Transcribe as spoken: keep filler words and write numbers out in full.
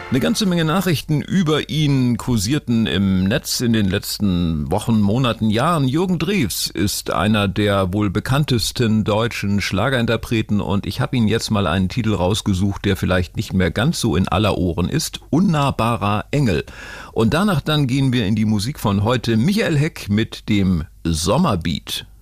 Eine ganze Menge Nachrichten über ihn kursierten im Netz in den letzten Wochen, Monaten, Jahren. Jürgen Drews ist einer der wohl bekanntesten deutschen Schlagerinterpreten und ich habe ihn jetzt mal einen Titel rausgesucht, der vielleicht nicht mehr ganz so in aller Ohren ist. Unnahbarer Engel. Und danach dann gehen wir in die Musik von heute. Michael Heck mit dem Sommerbeat.